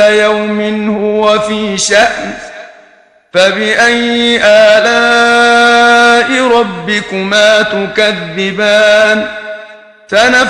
يوم هو في شأن فبأي آلاء ربكما تكذبان